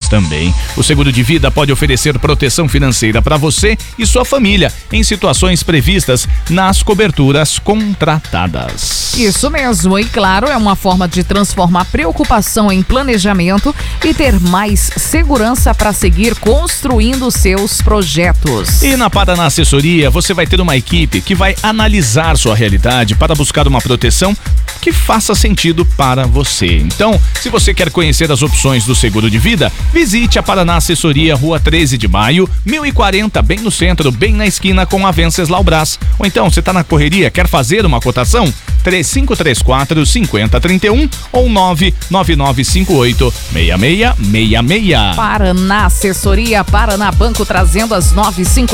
também. O seguro de vida pode oferecer proteção financeira para você e sua família em situações previstas nas coberturas contratadas. Isso mesmo, e claro, é uma forma de transformar preocupação em planejamento e ter mais segurança para seguir construindo seus projetos. E na Paraná Assessoria, você vai ter uma equipe que vai analisar sua realidade para buscar uma proteção que faça sentido para você. Então, se você quer conhecer as opções do seguro de vida, visite a Paraná Assessoria, Rua 13 de Maio, 1040, bem no centro, bem na esquina com a Venceslau Brás. Ou então, você está na correria, quer fazer uma cotação? 3534-5031 ou 99958-6666. Paraná Assessoria, Paraná Banco trazendo as 9h50.